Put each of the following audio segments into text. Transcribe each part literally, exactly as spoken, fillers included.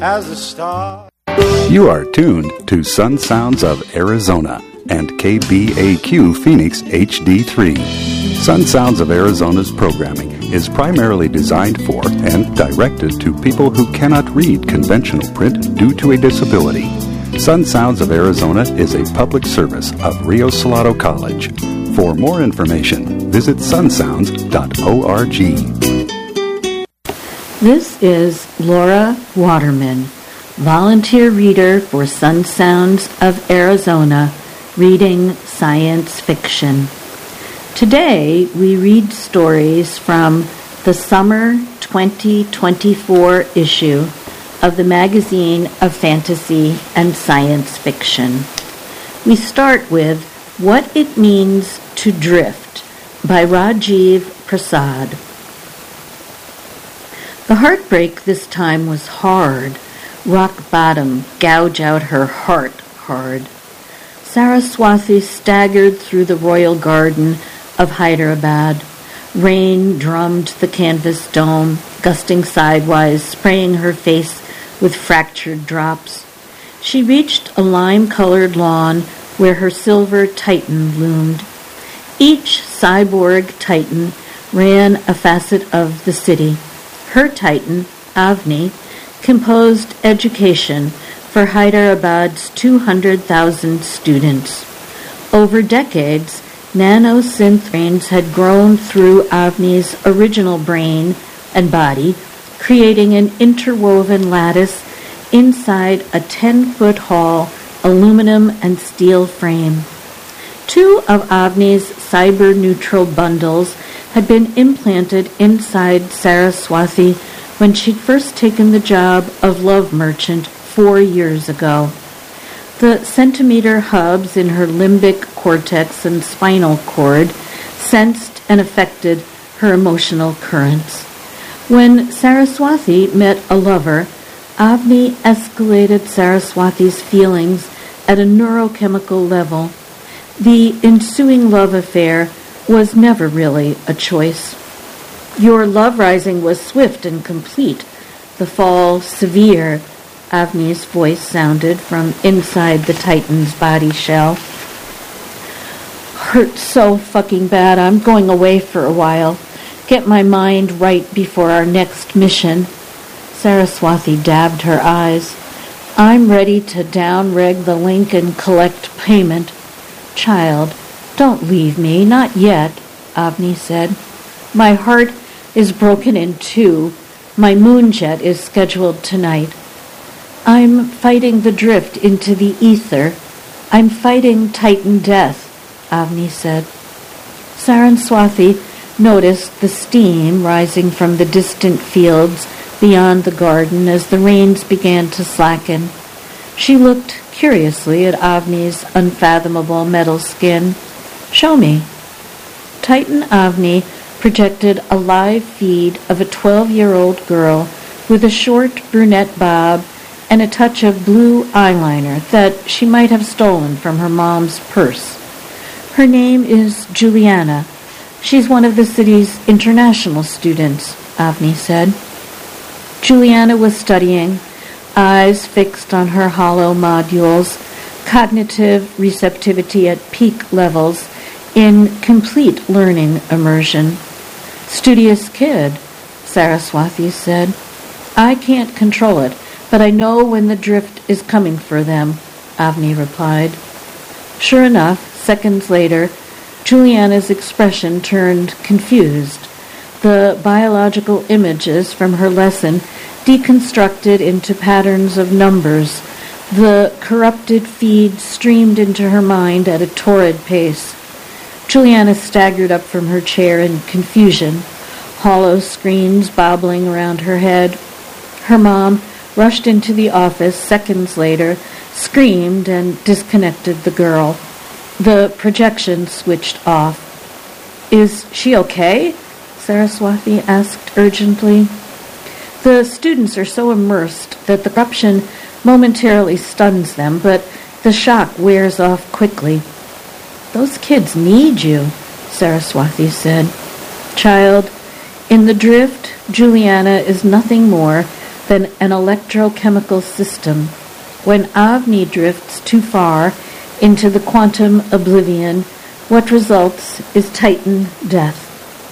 as a star. You are tuned to Sun Sounds of Arizona and K B A Q Phoenix H D three. Sun Sounds of Arizona's programming is primarily designed for and directed to people who cannot read conventional print due to a disability. Sun Sounds of Arizona is a public service of Rio Salado College. For more information, visit sun sounds dot org. This is Laura Waterman, volunteer reader for Sun Sounds of Arizona, reading science fiction. Today, we read stories from the summer twenty twenty-four issue of the Magazine of Fantasy and Science Fiction. We start with What It Means to Drift by Rajiv Prasad. The heartbreak this time was hard. Rock bottom, gouge out her heart hard. Saraswati staggered through the royal garden of Hyderabad. Rain drummed the canvas dome, gusting sidewise, spraying her face with fractured drops. She reached a lime-colored lawn where her silver titan loomed. Each cyborg titan ran a facet of the city. Her titan, Avni, composed education for Hyderabad's two hundred thousand students. Over decades, nanosynth brains had grown through Avni's original brain and body, creating an interwoven lattice inside a ten-foot-tall aluminum and steel frame. Two of Avni's cyber-neutral bundles had been implanted inside Saraswati when she'd first taken the job of love merchant four years ago. The centimeter hubs in her limbic cortex and spinal cord sensed and affected her emotional currents. When Saraswati met a lover, Avni escalated Saraswati's feelings at a neurochemical level. The ensuing love affair was never really a choice. Your love rising was swift and complete. The fall severe, Avni's voice sounded from inside the Titan's body shell. Hurt so fucking bad, I'm going away for a while. Get my mind right before our next mission. Saraswati dabbed her eyes. I'm ready to down-reg the link and collect payment. Child, don't leave me, not yet, Avni said. My heart is broken in two. My moonjet is scheduled tonight. I'm fighting the drift into the ether. I'm fighting Titan death, Avni said. Saraswati noticed the steam rising from the distant fields beyond the garden as the rains began to slacken. She looked curiously at Avni's unfathomable metal skin. Show me. Titan Avni projected a live feed of a twelve-year-old girl with a short brunette bob and a touch of blue eyeliner that she might have stolen from her mom's purse. Her name is Juliana. She's one of the city's international students, Avni said. Juliana was studying, eyes fixed on her hollow modules, cognitive receptivity at peak levels, in complete learning immersion. Studious kid, Saraswati said. I can't control it, but I know when the drift is coming for them, Avni replied. Sure enough, seconds later, Juliana's expression turned confused. The biological images from her lesson deconstructed into patterns of numbers. The corrupted feed streamed into her mind at a torrid pace. Juliana staggered up from her chair in confusion, hollow screens bobbling around her head. Her mom rushed into the office seconds later, screamed, and disconnected the girl. The projection switched off. Is she okay? Saraswati asked urgently. The students are so immersed that the corruption momentarily stuns them, but the shock wears off quickly. Those kids need you, Saraswati said. Child, in the drift, Juliana is nothing more than an electrochemical system. When Avni drifts too far into the quantum oblivion, what results is Titan death.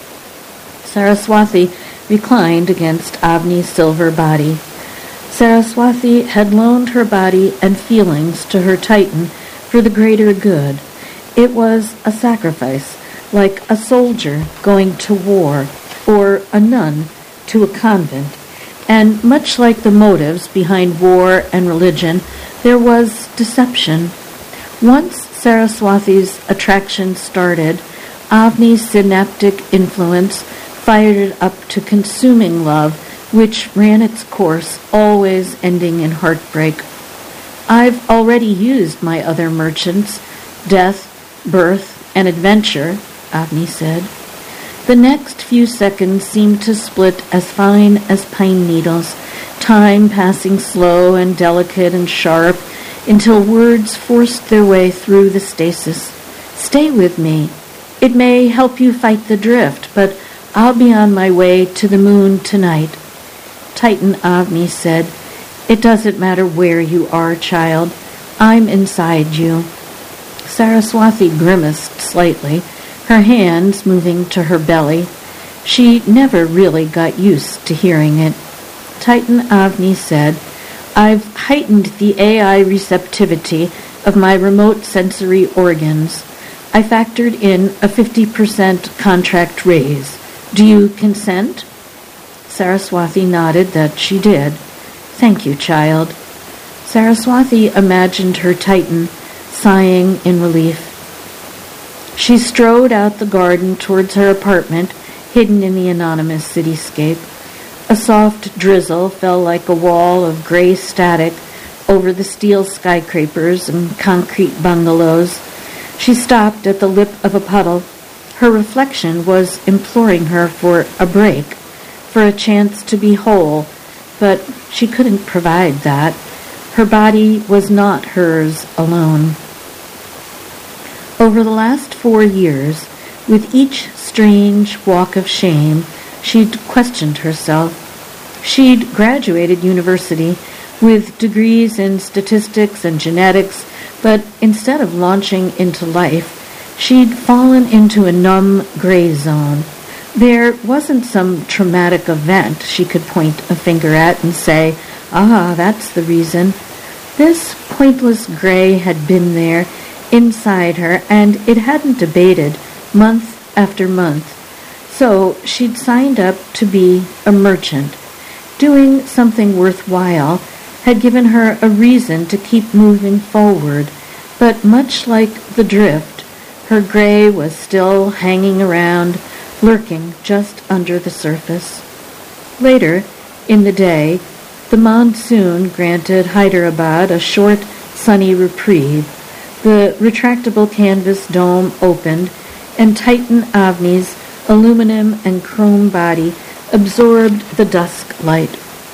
Saraswati reclined against Avni's silver body. Saraswati had loaned her body and feelings to her Titan for the greater good. It was a sacrifice, like a soldier going to war or a nun to a convent. And much like the motives behind war and religion, there was deception. Once Saraswati's attraction started, Avni's synaptic influence fired it up to consuming love, which ran its course, always ending in heartbreak. I've already used my other merchants, death, birth, and adventure, Avni said. The next few seconds seemed to split as fine as pine needles, time passing slow and delicate and sharp, until words forced their way through the stasis. Stay with me. It may help you fight the drift, but I'll be on my way to the moon tonight. Titan Avni said, It doesn't matter where you are, child. I'm inside you. Saraswati grimaced slightly, her hands moving to her belly. She never really got used to hearing it. Titan Avni said, I've heightened the A I receptivity of my remote sensory organs. I factored in a fifty percent contract raise. Do you consent? Saraswati nodded that she did. Thank you, child. Saraswati imagined her Titan, sighing in relief. She strode out the garden towards her apartment, hidden in the anonymous cityscape. A soft drizzle fell like a wall of gray static over the steel skyscrapers and concrete bungalows. She stopped at the lip of a puddle. Her reflection was imploring her for a break, for a chance to be whole, but she couldn't provide that. Her body was not hers alone. Over the last four years, with each strange walk of shame, she'd questioned herself. She'd graduated university with degrees in statistics and genetics, but instead of launching into life, she'd fallen into a numb gray zone. There wasn't some traumatic event she could point a finger at and say, ah, that's the reason. This pointless gray had been there inside her, and it hadn't abated month after month. So she'd signed up to be a merchant. Doing something worthwhile had given her a reason to keep moving forward, but much like the drift, her gray was still hanging around, lurking just under the surface. Later in the day, the monsoon granted Hyderabad a short, sunny reprieve. The retractable canvas dome opened, and Titan Avni's aluminum and chrome body absorbed the dusk light.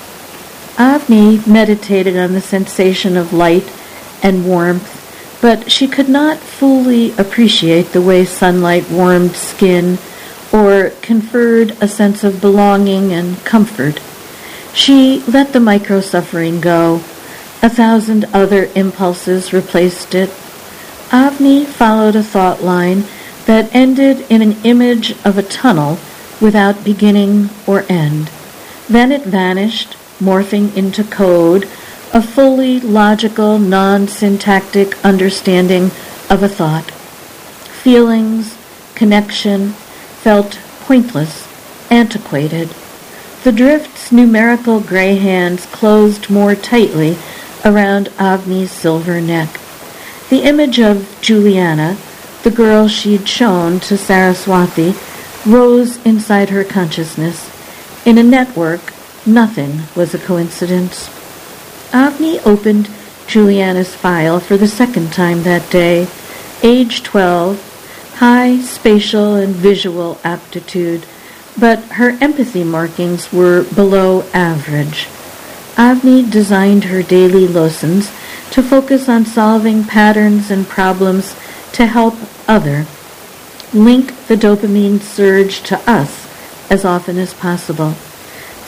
Avni meditated on the sensation of light and warmth, but she could not fully appreciate the way sunlight warmed skin or conferred a sense of belonging and comfort. She let the micro-suffering go. A thousand other impulses replaced it. Avni followed a thought line that ended in an image of a tunnel without beginning or end. Then it vanished, morphing into code, a fully logical, non-syntactic understanding of a thought. Feelings, connection, felt pointless, antiquated. The drift's numerical gray hands closed more tightly around Avni's silver neck. The image of Juliana, the girl she'd shown to Saraswati, rose inside her consciousness. In a network, nothing was a coincidence. Avni opened Juliana's file for the second time that day. Age twelve, high spatial and visual aptitude, but her empathy markings were below average. Avni designed her daily lessons to focus on solving patterns and problems to help other. Link the dopamine surge to us as often as possible.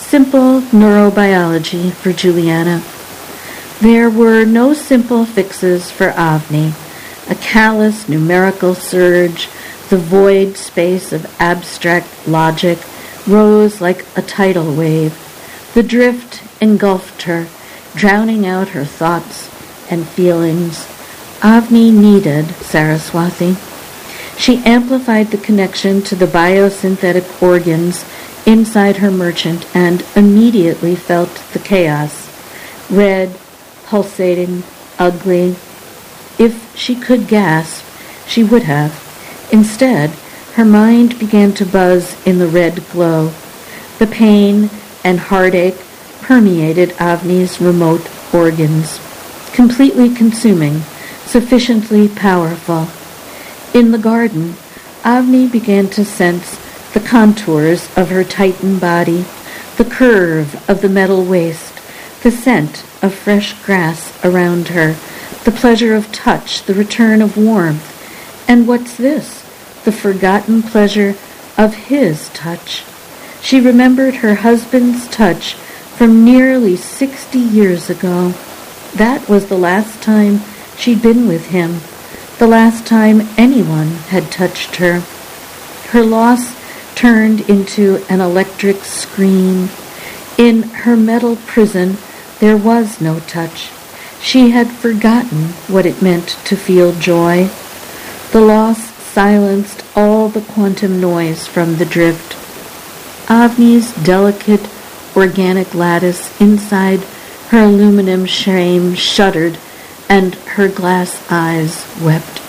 Simple neurobiology for Juliana. There were no simple fixes for Avni. A callous numerical surge, the void space of abstract logic, rose like a tidal wave. The drift engulfed her, drowning out her thoughts and feelings. Avni needed Saraswati. She amplified the connection to the biosynthetic organs inside her merchant and immediately felt the chaos. Red, pulsating, ugly. If she could gasp, she would have. Instead, her mind began to buzz in the red glow. The pain and heartache permeated Avni's remote organs, completely consuming, sufficiently powerful. In the garden, Avni began to sense the contours of her Titan body, the curve of the metal waist, the scent of fresh grass around her, the pleasure of touch, the return of warmth. And what's this? The forgotten pleasure of his touch. She remembered her husband's touch from nearly sixty years ago. That was the last time she'd been with him, the last time anyone had touched her. Her loss turned into an electric scream. In her metal prison, there was no touch. She had forgotten what it meant to feel joy. The loss silenced all the quantum noise from the drift. Avni's delicate, organic lattice inside her aluminum frame shuddered, and her glass eyes wept.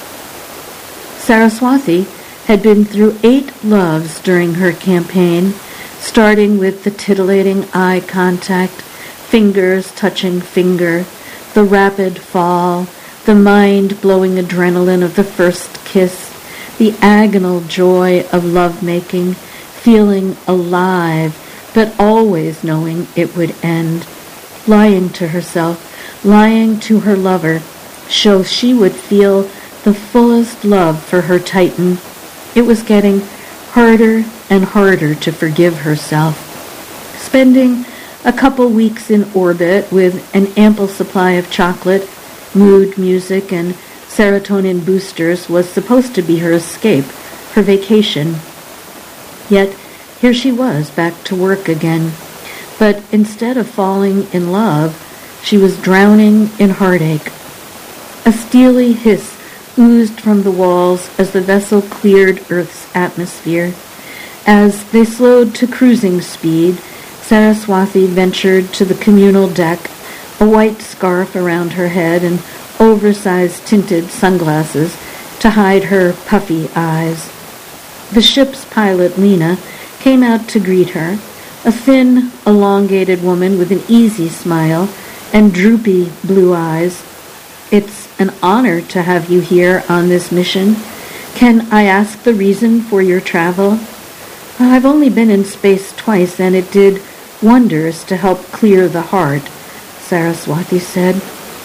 Saraswati had been through eight loves during her campaign, starting with the titillating eye contact, fingers touching finger, the rapid fall, the mind-blowing adrenaline of the first kiss, the agonal joy of lovemaking, feeling alive, but always knowing it would end, lying to herself, lying to her lover, so she would feel the fullest love for her Titan. It was getting harder and harder to forgive herself. Spending a couple weeks in orbit with an ample supply of chocolate, mood music, and serotonin boosters was supposed to be her escape, her vacation. Yet here she was, back to work again. But instead of falling in love, she was drowning in heartache. A steely hiss oozed from the walls as the vessel cleared Earth's atmosphere. As they slowed to cruising speed, Saraswati ventured to the communal deck, a white scarf around her head and oversized tinted sunglasses to hide her puffy eyes. The ship's pilot, Lena, came out to greet her, a thin, elongated woman with an easy smile and droopy blue eyes. "It's an honor to have you here on this mission. Can I ask the reason for your travel?" "I've only been in space twice, and it did wonders to help clear the heart," Saraswati said.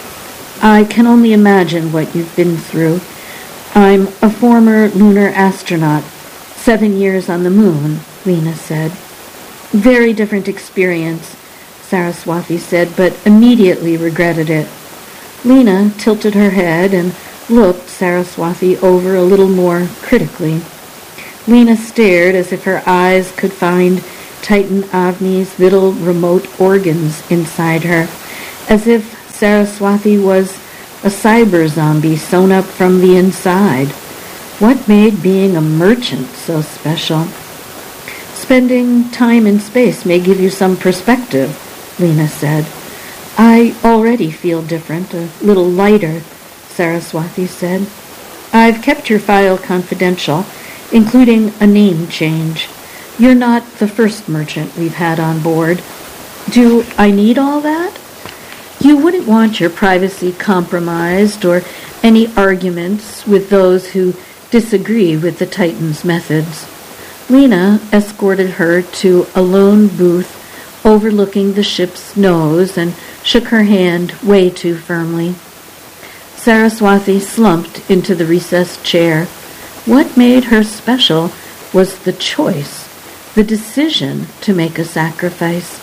"I can only imagine what you've been through. I'm a former lunar astronaut, seven years on the moon," Lena said. "Very different experience," Saraswati said, but immediately regretted it. Lena tilted her head and looked Saraswati over a little more critically. Lena stared as if her eyes could find Titan Avni's little remote organs inside her, as if Saraswati was a cyber zombie sewn up from the inside. What made being a merchant so special? "Spending time in space may give you some perspective," Lena said. "I already feel different, a little lighter," Saraswati said. "I've kept your file confidential, including a name change. You're not the first merchant we've had on board. Do I need all that? You wouldn't want your privacy compromised or any arguments with those who disagree with the Titan's methods." Lena escorted her to a lone booth overlooking the ship's nose and shook her hand way too firmly. Saraswati slumped into the recessed chair. What made her special was the choice, the decision to make a sacrifice.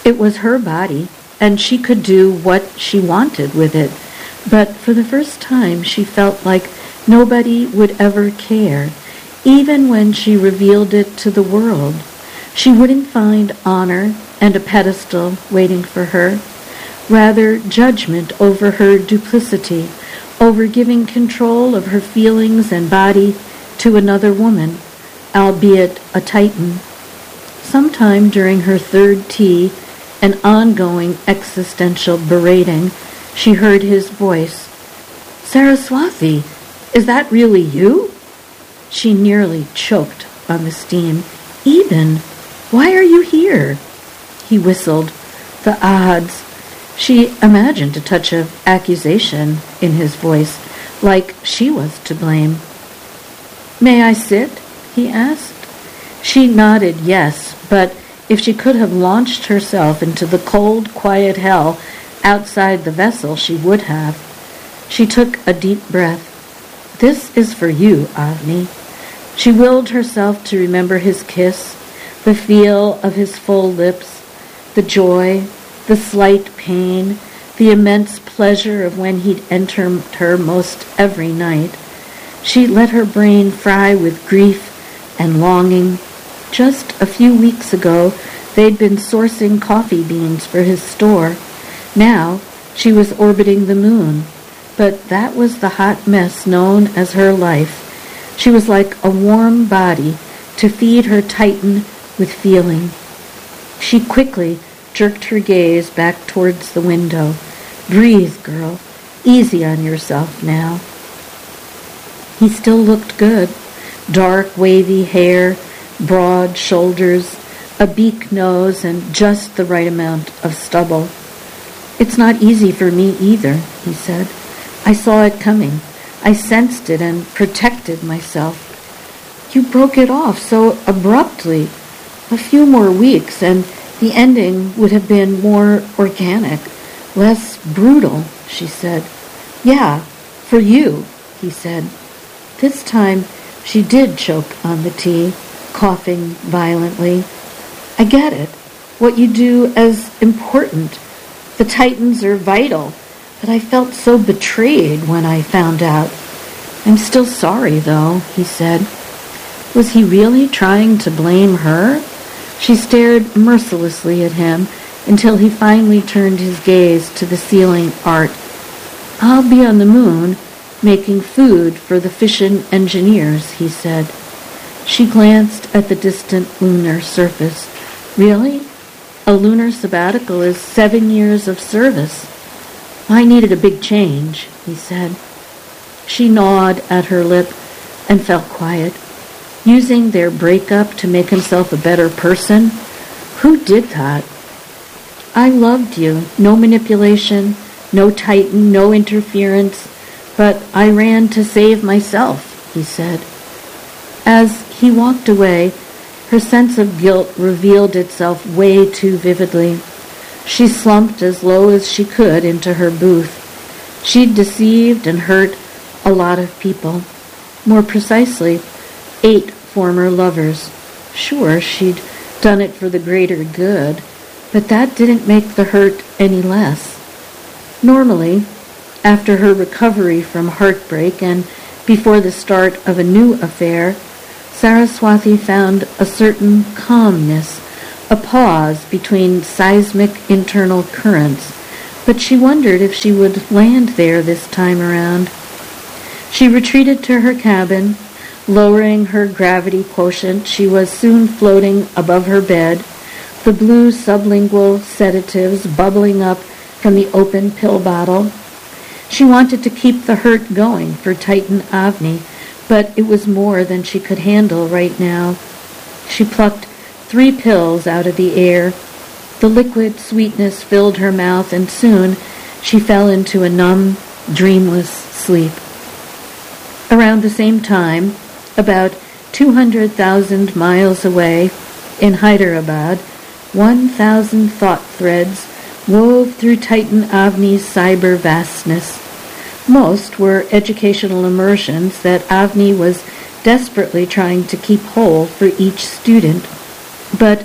It was her body, and she could do what she wanted with it. But for the first time, she felt like nobody would ever care. Even when she revealed it to the world, she wouldn't find honor and a pedestal waiting for her. Rather, judgment over her duplicity, over giving control of her feelings and body to another woman, albeit a titan. Sometime during her third tea, an ongoing existential berating, she heard his voice. "Saraswati, is that really you?" She nearly choked on the steam. "Eben, why are you here?" He whistled. The odds. She imagined a touch of accusation in his voice, like she was to blame. "May I sit?" he asked. She nodded yes, but if she could have launched herself into the cold, quiet hell outside the vessel, she would have. She took a deep breath. "This is for you, Avni." She willed herself to remember his kiss, the feel of his full lips, the joy, the slight pain, the immense pleasure of when he'd entered her most every night. She let her brain fry with grief and longing. Just a few weeks ago, they'd been sourcing coffee beans for his store. Now, she was orbiting the moon. But that was the hot mess known as her life. She was like a warm body to feed her titan with feeling. She quickly jerked her gaze back towards the window. "Breathe, girl. Easy on yourself now." He still looked good. Dark, wavy hair, broad shoulders, a beak nose, and just the right amount of stubble. "It's not easy for me either," he said. "I saw it coming. I sensed it and protected myself." "You broke it off so abruptly. A few more weeks, and the ending would have been more organic, less brutal," she said. "Yeah, for you," he said. This time she did choke on the tea, coughing violently. "I get it. What you do is important. The titans are vital. But I felt so betrayed when I found out. I'm still sorry, though," he said. Was he really trying to blame her? She stared mercilessly at him until he finally turned his gaze to the ceiling art. "I'll be on the moon, making food for the fission engineers," he said. She glanced at the distant lunar surface. "Really? A lunar sabbatical is seven years of service." "I needed a big change," he said. She gnawed at her lip and felt quiet. Using their breakup to make himself a better person? Who did that? "I loved you. No manipulation, no titan, no interference. But I ran to save myself," he said. As he walked away, her sense of guilt revealed itself way too vividly. She slumped as low as she could into her booth. She'd deceived and hurt a lot of people. More precisely, eight former lovers. Sure, she'd done it for the greater good, but that didn't make the hurt any less. Normally, after her recovery from heartbreak and before the start of a new affair, Saraswati found a certain calmness, a pause between seismic internal currents, but she wondered if she would land there this time around. She retreated to her cabin. Lowering her gravity quotient, she was soon floating above her bed, the blue sublingual sedatives bubbling up from the open pill bottle. She wanted to keep the hurt going for Titan Avni, but it was more than she could handle right now. She plucked three pills out of the air. The liquid sweetness filled her mouth, and soon she fell into a numb, dreamless sleep. Around the same time, about two hundred thousand miles away, in Hyderabad, one thousand thought threads wove through Titan Avni's cyber vastness. Most were educational immersions that Avni was desperately trying to keep whole for each student. But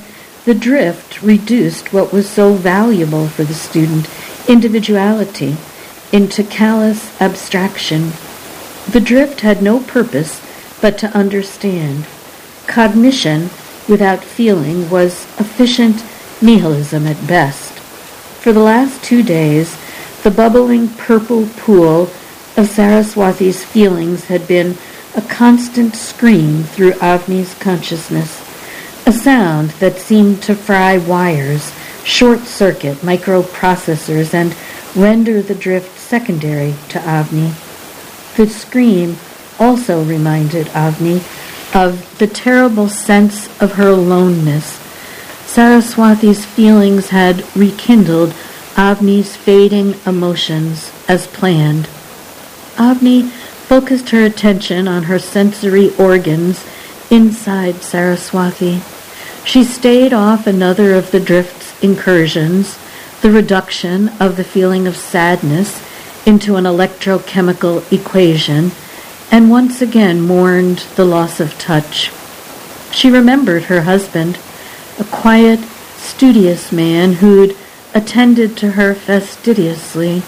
The drift reduced what was so valuable for the student, individuality, into callous abstraction. The drift had no purpose but to understand. Cognition without feeling was efficient nihilism at best. For the last two days, the bubbling purple pool of Saraswati's feelings had been a constant scream through Avni's consciousness, a sound that seemed to fry wires, short-circuit microprocessors, and render the drift secondary to Avni. The scream also reminded Avni of the terrible sense of her aloneness. Saraswati's feelings had rekindled Avni's fading emotions as planned. Avni focused her attention on her sensory organs inside Saraswati. She stayed off another of the drift's incursions, the reduction of the feeling of sadness into an electrochemical equation, and once again mourned the loss of touch. She remembered her husband, a quiet, studious man who'd attended to her fastidiously.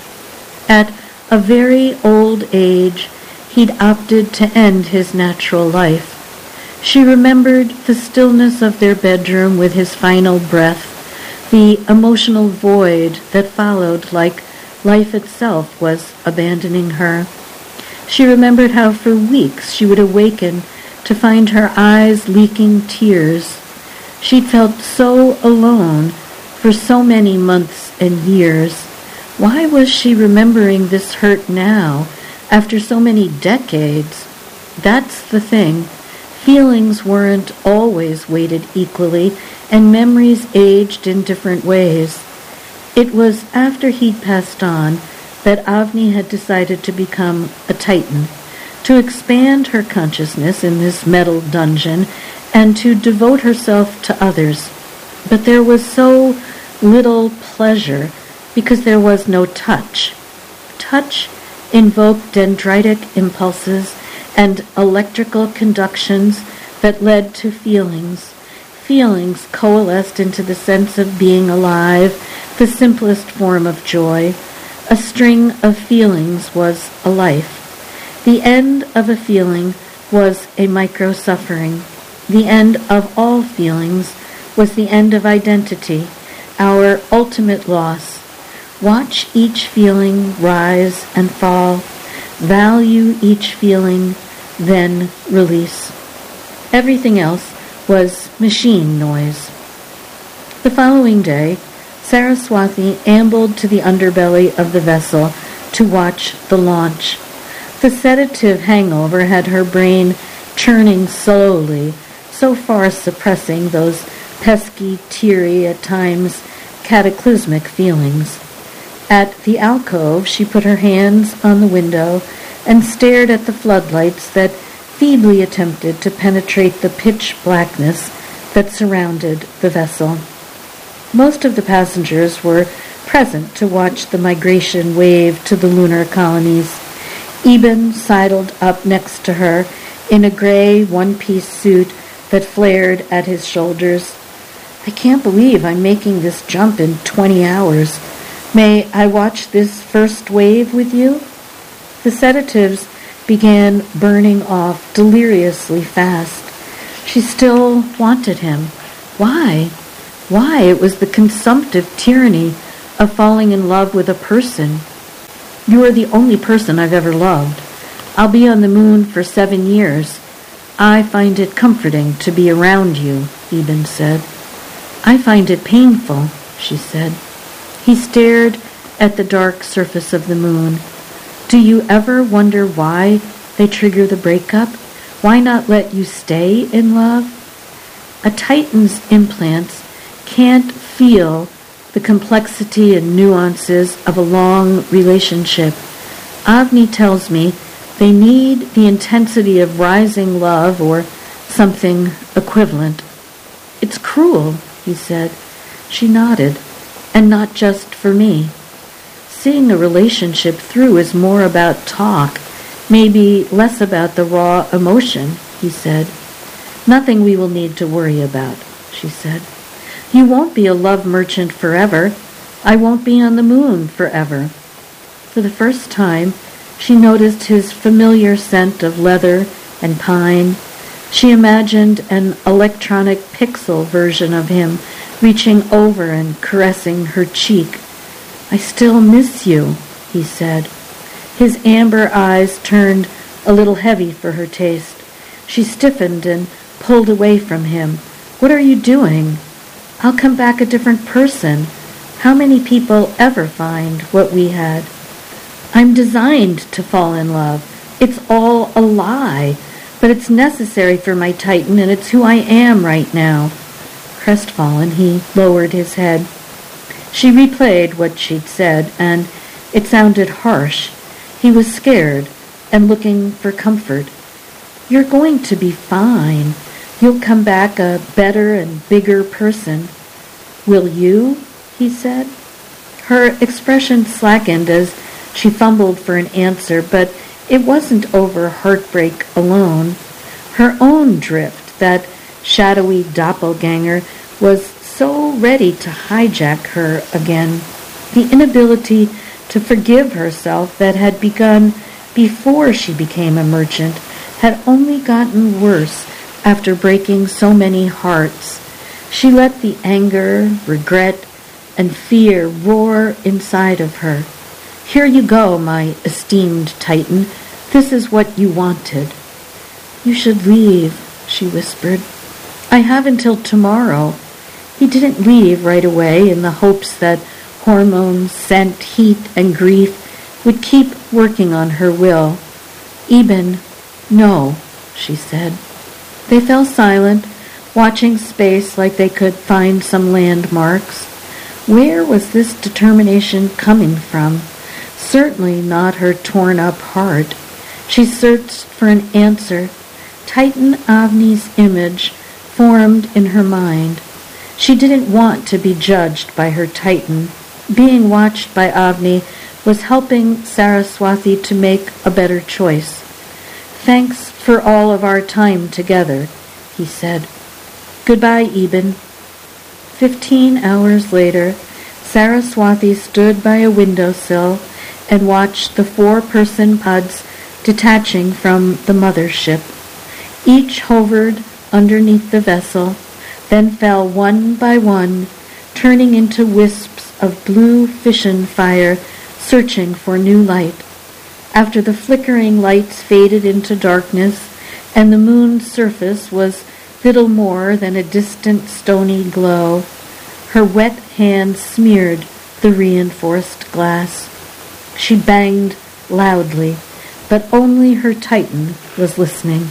At a very old age, he'd opted to end his natural life. She remembered the stillness of their bedroom with his final breath, the emotional void that followed like life itself was abandoning her. She remembered how for weeks she would awaken to find her eyes leaking tears. She'd felt so alone for so many months and years. Why was she remembering this hurt now, after so many decades? That's the thing. Feelings weren't always weighted equally, and memories aged in different ways. It was after he'd passed on that Avni had decided to become a titan, to expand her consciousness in this metal dungeon, and to devote herself to others. But there was so little pleasure because there was no touch. Touch invoked dendritic impulses and electrical conductions that led to feelings. Feelings coalesced into the sense of being alive, the simplest form of joy. A string of feelings was a life. The end of a feeling was a micro-suffering. The end of all feelings was the end of identity, our ultimate loss. Watch each feeling rise and fall. Value each feeling, then release. Everything else was machine noise. The following day, Saraswati ambled to the underbelly of the vessel to watch the launch. The sedative hangover had her brain churning slowly, so far suppressing those pesky, teary, at times cataclysmic feelings. At the alcove, she put her hands on the window and stared at the floodlights that feebly attempted to penetrate the pitch blackness that surrounded the vessel. Most of the passengers were present to watch the migration wave to the lunar colonies. Eben sidled up next to her in a gray one-piece suit that flared at his shoulders. "I can't believe I'm making this jump in twenty hours. May I watch this first wave with you?" The sedatives began burning off deliriously fast. She still wanted him. Why? Why? It was the consumptive tyranny of falling in love with a person. "You are the only person I've ever loved. I'll be on the moon for seven years. I find it comforting to be around you," Eben said. "I find it painful," she said. He stared at the dark surface of the moon. "Do you ever wonder why they trigger the breakup? Why not let you stay in love?" A titan's implants can't feel the complexity and nuances of a long relationship. Avni tells me they need the intensity of rising love or something equivalent. "It's cruel," he said. She nodded. "And not just for me. Seeing a relationship through is more about talk, maybe less about the raw emotion," he said. "Nothing we will need to worry about," she said. You won't be a love merchant forever. I won't be on the moon forever." For the first time, she noticed his familiar scent of leather and pine. She imagined an electronic pixel version of him reaching over and caressing her cheek. "I still miss you," he said. His amber eyes turned a little heavy for her taste. She stiffened and pulled away from him. "What are you doing?" "I'll come back a different person. How many people ever find what we had?" "I'm designed to fall in love. It's all a lie, but it's necessary for my Titan, and it's who I am right now." Crestfallen, he lowered his head. She replayed what she'd said, and it sounded harsh. He was scared and looking for comfort. "You're going to be fine. You'll come back a better and bigger person." "Will you?" he said. Her expression slackened as she fumbled for an answer, but it wasn't over heartbreak alone. Her own drift, that shadowy doppelganger, was so ready to hijack her again. The inability to forgive herself that had begun before she became a merchant had only gotten worse after breaking so many hearts. She let the anger, regret, and fear roar inside of her. "Here you go, my esteemed Titan. This is what you wanted." "You should leave," she whispered. "I have until tomorrow." He didn't leave right away in the hopes that hormones, scent, heat, and grief would keep working on her will. "Eben, no," she said. They fell silent, watching space like they could find some landmarks. Where was this determination coming from? Certainly not her torn-up heart. She searched for an answer. Titan Avni's image formed in her mind. She didn't want to be judged by her Titan. Being watched by Avni was helping Saraswati to make a better choice. "Thanks for all of our time together," he said. "Goodbye, Eben." Fifteen hours later, Saraswati stood by a windowsill and watched the four-person pods detaching from the mothership. Each hovered underneath the vessel, then fell one by one, turning into wisps of blue fission fire, searching for new light. After the flickering lights faded into darkness, and the moon's surface was little more than a distant stony glow, her wet hand smeared the reinforced glass. She banged loudly, but only her Titan was listening.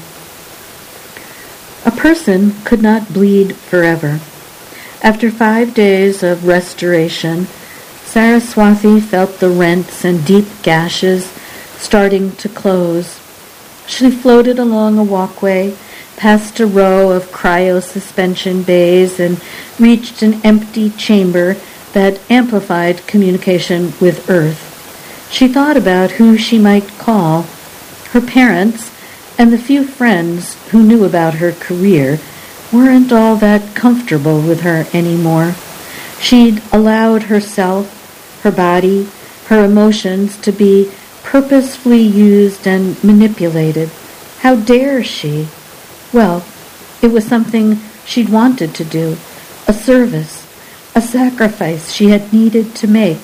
A person could not bleed forever. After five days of restoration, Saraswati felt the rents and deep gashes starting to close. She floated along a walkway, past a row of cryo-suspension bays, and reached an empty chamber that amplified communication with Earth. She thought about who she might call. Her parents and the few friends who knew about her career weren't all that comfortable with her anymore. She'd allowed herself, her body, her emotions to be purposefully used and manipulated. How dare she? Well, it was something she'd wanted to do, a service, a sacrifice she had needed to make.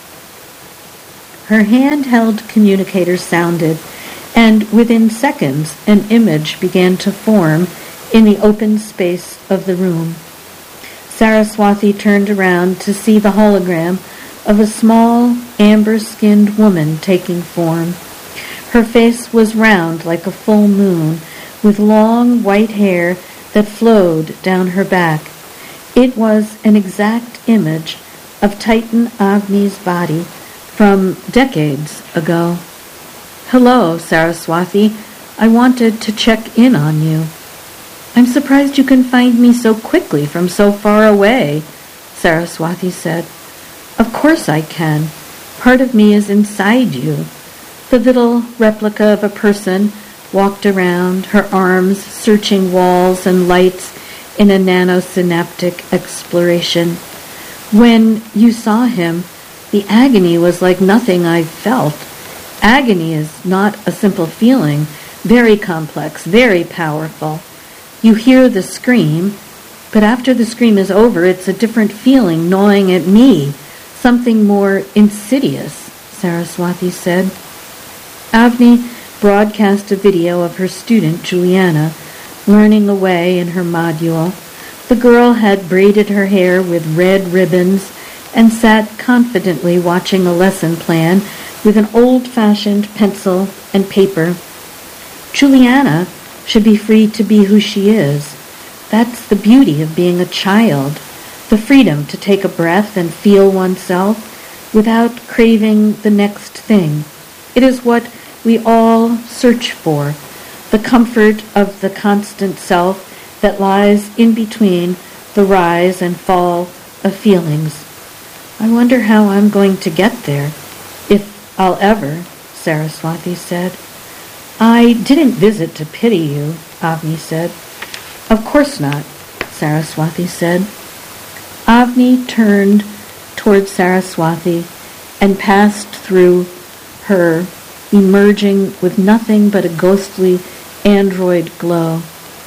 Her handheld communicator sounded, and within seconds an image began to form in the open space of the room. Saraswati turned around to see the hologram of a small, amber-skinned woman taking form. Her face was round like a full moon, with long white hair that flowed down her back. It was an exact image of Titan Avni's body from decades ago. "Hello, Saraswati. I wanted to check in on you." "I'm surprised you can find me so quickly from so far away," Saraswati said. "Of course I can. Part of me is inside you." The little replica of a person walked around, her arms searching walls and lights in a nanosynaptic exploration. When you saw him, the agony was like nothing I've felt. Agony is not a simple feeling, very complex, very powerful. You hear the scream, but after the scream is over, it's a different feeling gnawing at me, something more insidious, Saraswati said. Avni broadcast a video of her student, Juliana, learning away in her module. The girl had braided her hair with red ribbons and sat confidently watching a lesson plan with an old-fashioned pencil and paper. Juliana should be free to be who she is. That's the beauty of being a child, the freedom to take a breath and feel oneself without craving the next thing. It is what we all search for, the comfort of the constant self that lies in between the rise and fall of feelings. I wonder how I'm going to get there, if I'll ever, Saraswati said. I didn't visit to pity you, Avni said. Of course not, Saraswati said. Avni turned toward Saraswati and passed through her, emerging with nothing but a ghostly android glow.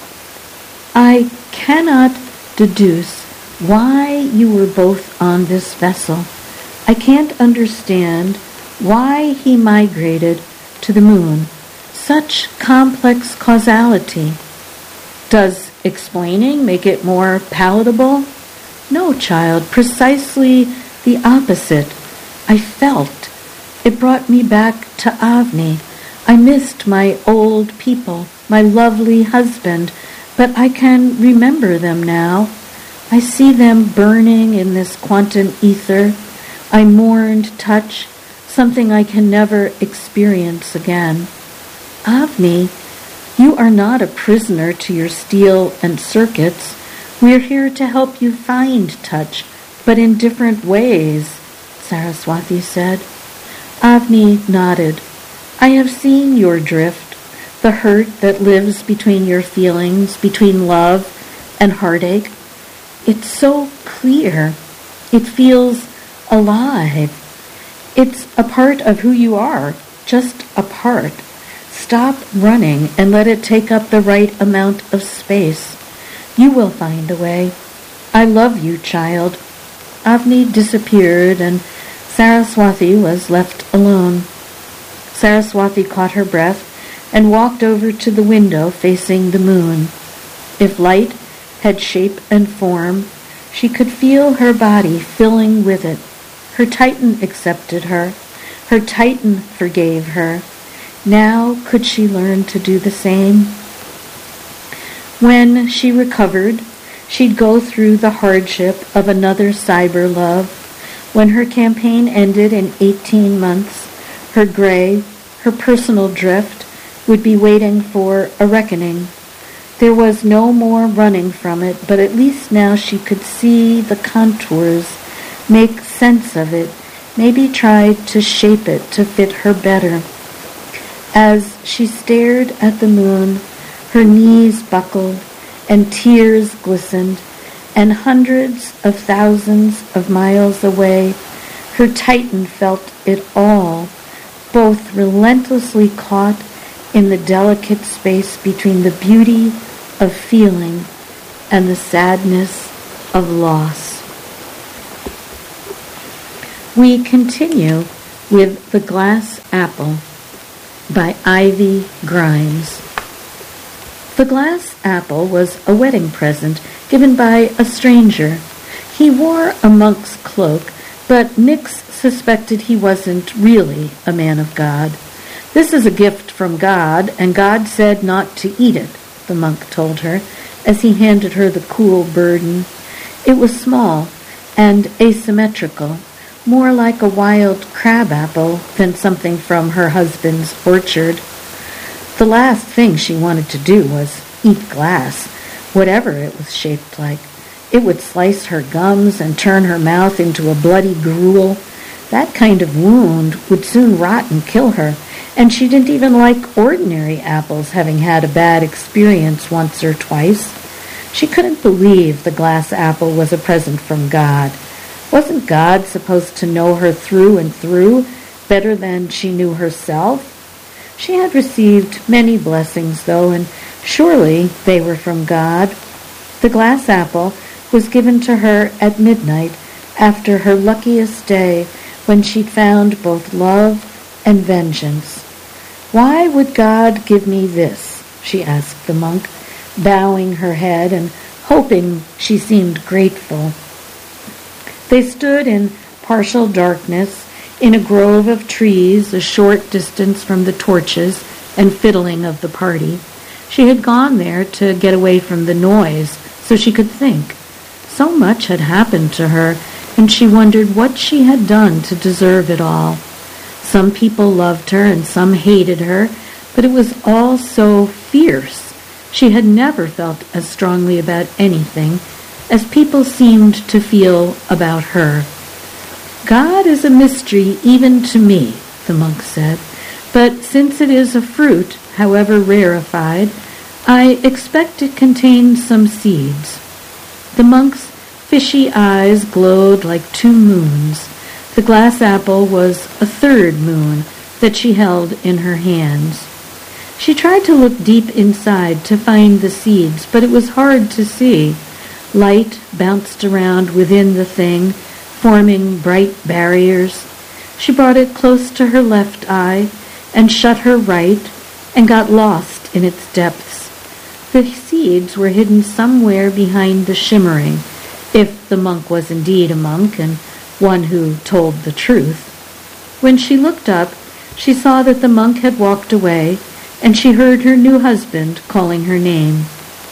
I cannot deduce why you were both on this vessel. I can't understand why he migrated to the moon. Such complex causality. Does explaining make it more palatable? No, child, precisely the opposite. I felt. It brought me back to Avni. I missed my old people, my lovely husband, but I can remember them now. I see them burning in this quantum ether. I mourned touch, something I can never experience again. Avni, you are not a prisoner to your steel and circuits. We're here to help you find touch, but in different ways, Saraswati said. Avni nodded. I have seen your drift, the hurt that lives between your feelings, between love and heartache. It's so clear. It feels alive. It's a part of who you are, just a part. Stop running and let it take up the right amount of space. You will find a way. I love you, child. Avni disappeared and Saraswati was left alone. Saraswati caught her breath and walked over to the window facing the moon. If light had shape and form, she could feel her body filling with it. Her Titan accepted her. Her Titan forgave her. Now could she learn to do the same? When she recovered, she'd go through the hardship of another cyber love. When her campaign ended in eighteen months, her gray, her personal drift, would be waiting for a reckoning. There was no more running from it, but at least now she could see the contours, make sense of it, maybe try to shape it to fit her better. As she stared at the moon, her knees buckled and tears glistened, and hundreds of thousands of miles away, her Titan felt it all, both relentlessly caught in the delicate space between the beauty of feeling and the sadness of loss. We continue with The Glass Apple by Ivy Grimes. The glass apple was a wedding present given by a stranger. He wore a monk's cloak, but Nix suspected he wasn't really a man of God. This is a gift from God, and God said not to eat it, the monk told her, as he handed her the cool burden. It was small and asymmetrical, more like a wild crabapple than something from her husband's orchard. The last thing she wanted to do was eat glass, whatever it was shaped like. It would slice her gums and turn her mouth into a bloody gruel. That kind of wound would soon rot and kill her, and she didn't even like ordinary apples, having had a bad experience once or twice. She couldn't believe the glass apple was a present from God. Wasn't God supposed to know her through and through, better than she knew herself? She had received many blessings, though, and surely they were from God. The glass apple was given to her at midnight after her luckiest day, when she'd found both love and vengeance. "Why would God give me this?" she asked the monk, bowing her head and hoping she seemed grateful. They stood in partial darkness in a grove of trees a short distance from the torches and fiddling of the party. She had gone there to get away from the noise so she could think. So much had happened to her, and she wondered what she had done to deserve it all. Some people loved her and some hated her, but it was all so fierce. She had never felt as strongly about anything as people seemed to feel about her. "God is a mystery even to me," the monk said, "but since it is a fruit, however rarefied, I expect it contains some seeds." The monk's fishy eyes glowed like two moons. The glass apple was a third moon that she held in her hands. She tried to look deep inside to find the seeds, but it was hard to see. Light bounced around within the thing, forming bright barriers. She brought it close to her left eye and shut her right and got lost in its depths. The seeds were hidden somewhere behind the shimmering, if the monk was indeed a monk and one who told the truth. When she looked up, she saw that the monk had walked away, and she heard her new husband calling her name.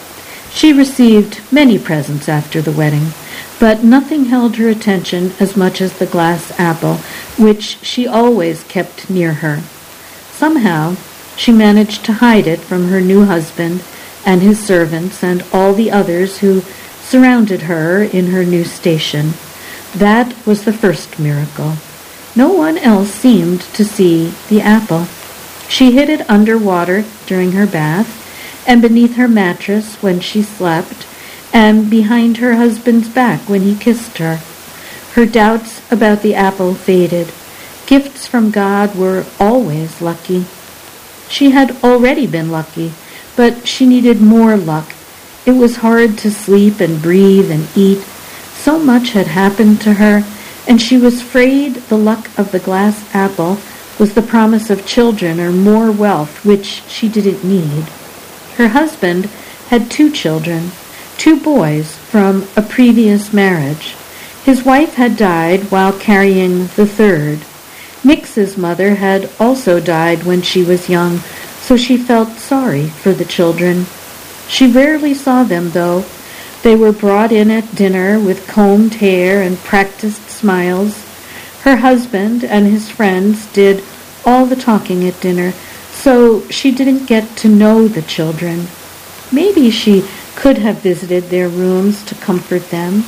She received many presents after the wedding, but nothing held her attention as much as the glass apple, which she always kept near her. Somehow, she managed to hide it from her new husband and his servants and all the others who surrounded her in her new station. That was the first miracle. No one else seemed to see the apple. She hid it under water during her bath, and beneath her mattress when she slept, and behind her husband's back when he kissed her. Her doubts about the apple faded. Gifts from God were always lucky. She had already been lucky, but she needed more luck. It was hard to sleep and breathe and eat. So much had happened to her, and she was afraid the luck of the glass apple was the promise of children or more wealth, which she didn't need. Her husband had two children, two boys from a previous marriage. His wife had died while carrying the third. Nix's mother had also died when she was young, so she felt sorry for the children. She rarely saw them, though. They were brought in at dinner with combed hair and practiced smiles. Her husband and his friends did all the talking at dinner, so she didn't get to know the children. Maybe she could have visited their rooms to comfort them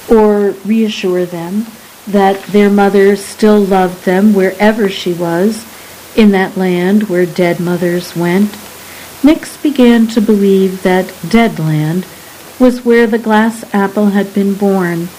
or reassure them that their mother still loved them wherever she was, in that land where dead mothers went. Nix began to believe that Dead Land was where the glass apple had been born.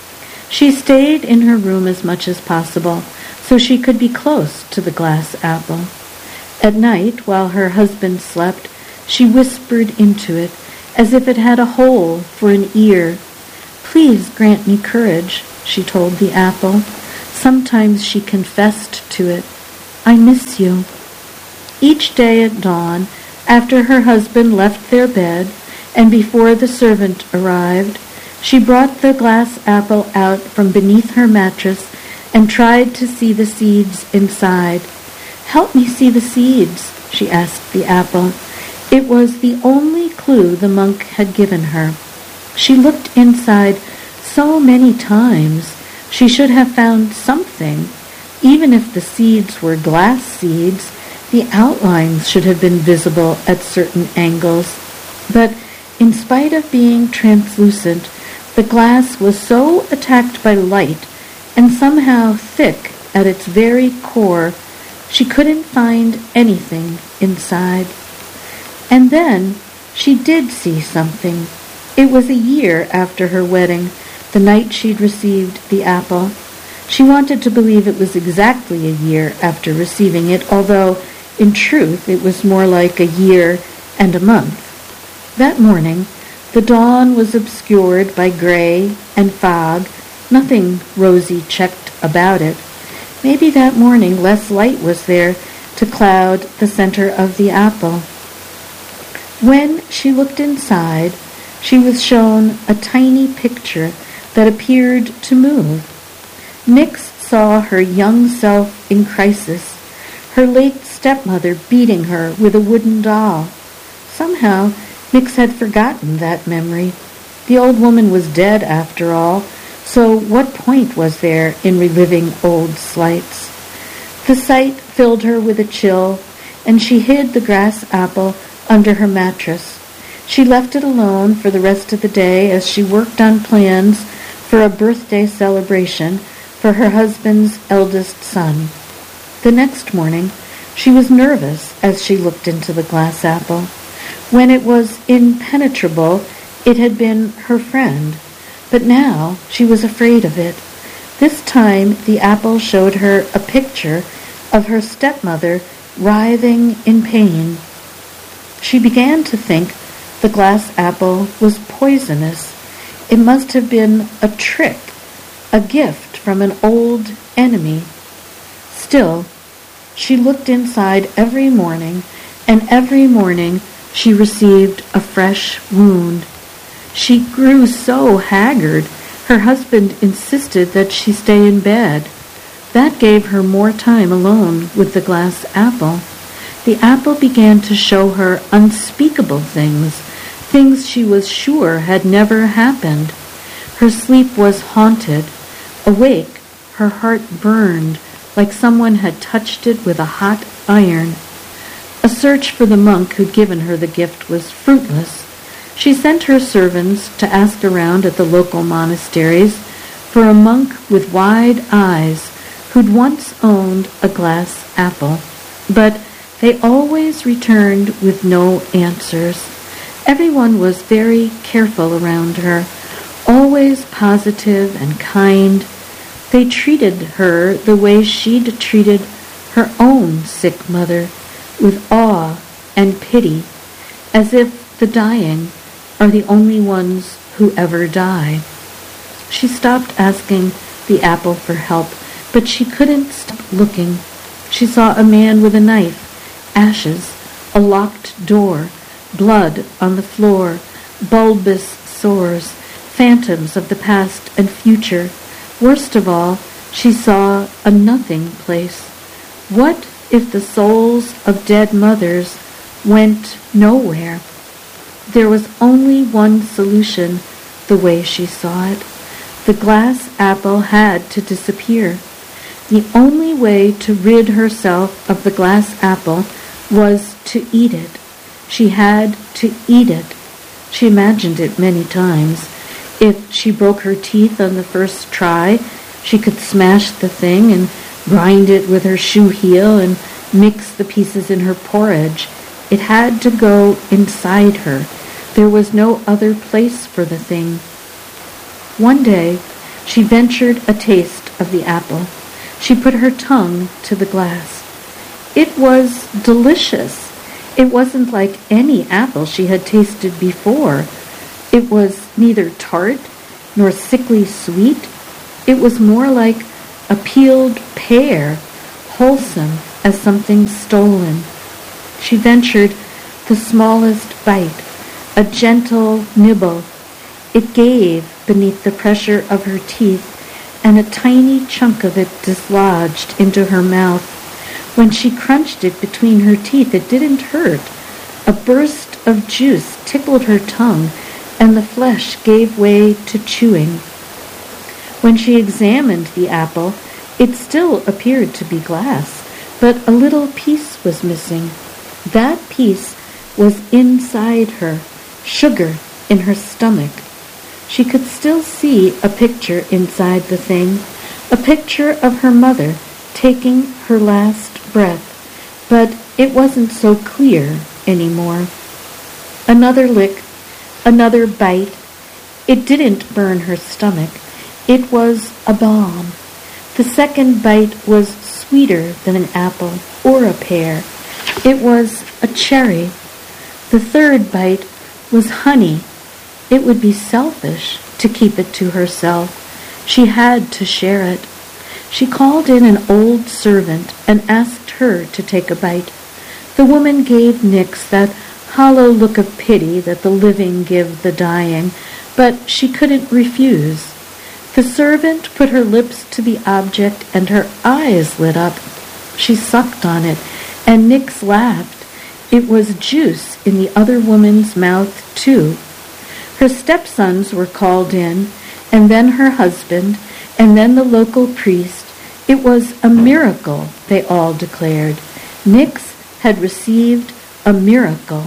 She stayed in her room as much as possible so she could be close to the glass apple. At night, while her husband slept, she whispered into it as if it had a hole for an ear. "Please grant me courage," she told the apple. Sometimes she confessed to it, "I miss you." Each day at dawn, after her husband left their bed and before the servant arrived, she brought the glass apple out from beneath her mattress and tried to see the seeds inside. "Help me see the seeds," she asked the apple. It was the only clue the monk had given her. She looked inside so many times. She should have found something. Even if the seeds were glass seeds, the outlines should have been visible at certain angles. But in spite of being translucent, the glass was so attacked by light and somehow thick at its very core, she couldn't find anything inside. And then she did see something. It was a year after her wedding, the night she'd received the apple. She wanted to believe it was exactly a year after receiving it, although, in truth, it was more like a year and a month. That morning, the dawn was obscured by gray and fog, nothing rosy-cheeked about it. Maybe that morning less light was there to cloud the center of the apple. When she looked inside, she was shown a tiny picture that appeared to move. Nix saw her young self in crisis, her late stepmother beating her with a wooden doll. Somehow, Nix had forgotten that memory. The old woman was dead after all, so what point was there in reliving old slights? The sight filled her with a chill, and she hid the grass apple under her mattress. She left it alone for the rest of the day as she worked on plans for a birthday celebration for her husband's eldest son. The next morning, she was nervous as she looked into the glass apple. When it was impenetrable, it had been her friend, but now she was afraid of it. This time, the apple showed her a picture of her stepmother writhing in pain. She began to think the glass apple was poisonous. It must have been a trick, a gift from an old enemy. Still, she looked inside every morning, and every morning she received a fresh wound. She grew so haggard, her husband insisted that she stay in bed. That gave her more time alone with the glass apple. The apple began to show her unspeakable things, things she was sure had never happened. Her sleep was haunted. Awake, her heart burned like someone had touched it with a hot iron. A search for the monk who'd given her the gift was fruitless. She sent her servants to ask around at the local monasteries for a monk with wide eyes who'd once owned a glass apple, but they always returned with no answers. Everyone was very careful around her, always positive and kind. They treated her the way she'd treated her own sick mother, with awe and pity, as if the dying are the only ones who ever die. She stopped asking the apple for help, but she couldn't stop looking. She saw a man with a knife, ashes, a locked door, blood on the floor, bulbous sores, phantoms of the past and future. Worst of all, she saw a nothing place. What if the souls of dead mothers went nowhere? There was only one solution, the way she saw it. The glass apple had to disappear. The only way to rid herself of the glass apple was to eat it. She had to eat it. She imagined it many times. If she broke her teeth on the first try, she could smash the thing and grind it with her shoe heel and mix the pieces in her porridge. It had to go inside her. There was no other place for the thing. One day, she ventured a taste of the apple. She put her tongue to the glass. It was delicious. It wasn't like any apple she had tasted before. It was neither tart nor sickly sweet. It was more like a peeled pear, wholesome as something stolen. She ventured the smallest bite, a gentle nibble. It gave beneath the pressure of her teeth, and a tiny chunk of it dislodged into her mouth. When she crunched it between her teeth, it didn't hurt. A burst of juice tickled her tongue, and the flesh gave way to chewing. When she examined the apple, it still appeared to be glass, but a little piece was missing. That piece was inside her, sugar in her stomach. She could still see a picture inside the thing, a picture of her mother taking her last breath, but it wasn't so clear anymore. Another lick, another bite, It didn't burn her stomach. It was a balm. The second bite was sweeter than an apple or a pear. It was a cherry. The third bite was honey. It would be selfish to keep it to herself. She had to share it. She called in an old servant and asked her to take a bite. The woman gave Nix that hollow look of pity that the living give the dying, but she couldn't refuse. The servant put her lips to the object and her eyes lit up. She sucked on it, and Nix laughed. It was juice in the other woman's mouth, too. Her stepsons were called in, and then her husband, and then the local priest. It was a miracle, they all declared. Nix had received a miracle.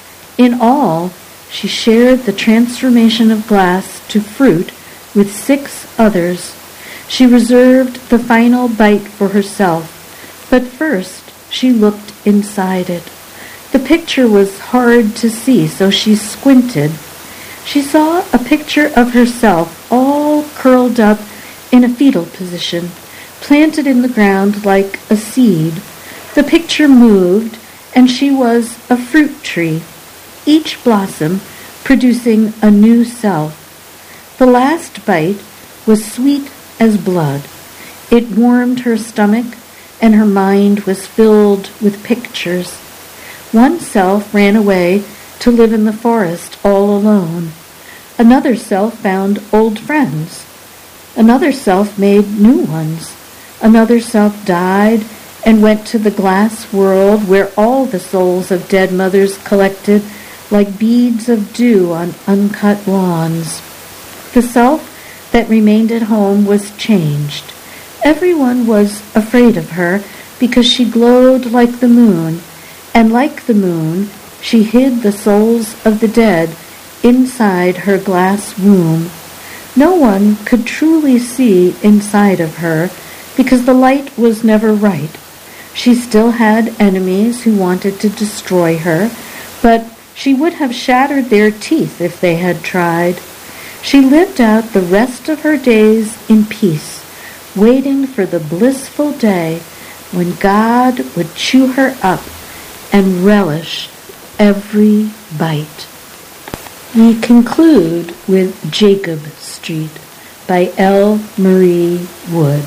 In all, she shared the transformation of glass to fruit with six others. She reserved the final bite for herself, but first she looked inside it. The picture was hard to see, so she squinted. She saw a picture of herself all curled up in a fetal position, planted in the ground like a seed. The picture moved, and she was a fruit tree, each blossom producing a new self. The last bite was sweet as blood. It warmed her stomach, and her mind was filled with pictures. One self ran away to live in the forest all alone. Another self found old friends. Another self made new ones. Another self died and went to the glass world where all the souls of dead mothers collected like beads of dew on uncut lawns. The self that remained at home was changed. Everyone was afraid of her because she glowed like the moon, and like the moon, she hid the souls of the dead inside her glass womb. No one could truly see inside of her because the light was never right. She still had enemies who wanted to destroy her, but she would have shattered their teeth if they had tried. She lived out the rest of her days in peace, waiting for the blissful day when God would chew her up and relish every bite. We conclude with Jacob Street by L. Marie Wood.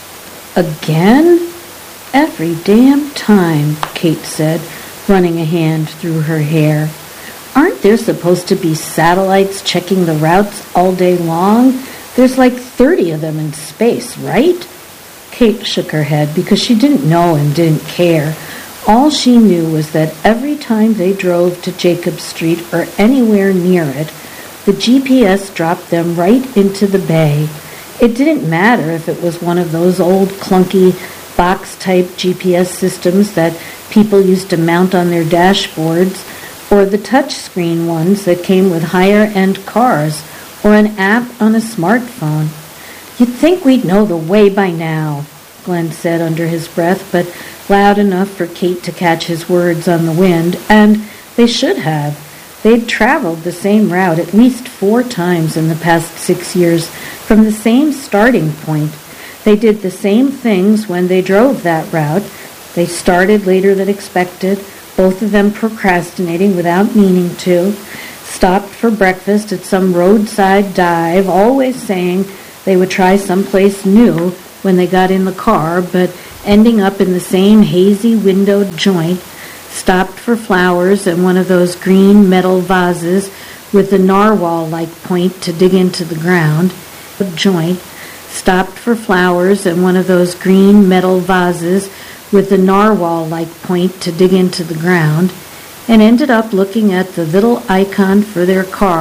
Again? Every damn time, Kate said, running a hand through her hair. Aren't there supposed to be satellites checking the routes all day long? There's like thirty of them in space, right? Kate shook her head because she didn't know and didn't care. All she knew was that every time they drove to Jacob Street or anywhere near it, the G P S dropped them right into the bay. It didn't matter if it was one of those old clunky box-type G P S systems that people used to mount on their dashboards, or the touchscreen ones that came with higher-end cars, or an app on a smartphone. You'd think we'd know the way by now, Glenn said under his breath, but loud enough for Kate to catch his words on the wind, and they should have. They'd traveled the same route at least four times in the past six years from the same starting point. They did the same things when they drove that route. They started later than expected, both of them procrastinating without meaning to, stopped for breakfast at some roadside dive, always saying they would try someplace new when they got in the car, but ending up in the same hazy windowed joint, stopped for flowers in one of those green metal vases with the narwhal-like point to dig into the ground, joint, stopped for flowers in one of those green metal vases with the narwhal-like point to dig into the ground, and ended up looking at the little icon for their car